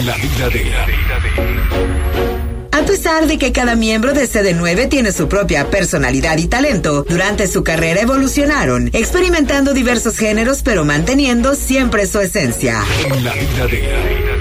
En la vida de... A pesar de que cada miembro de CD9 tiene su propia personalidad y talento, durante su carrera evolucionaron, experimentando diversos géneros pero manteniendo siempre su esencia. En la vida de...